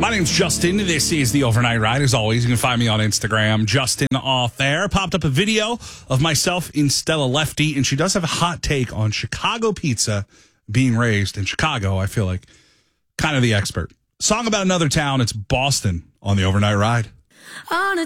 My name's Justin. This is the Overnight Ride. As always, you can find me on Instagram, Justin Off Air. Popped up a video of myself in Stella Lefty, and she does have a hot take on Chicago pizza being raised in Chicago. I feel like kind of the expert. Song about another town. It's Boston on the Overnight Ride. On a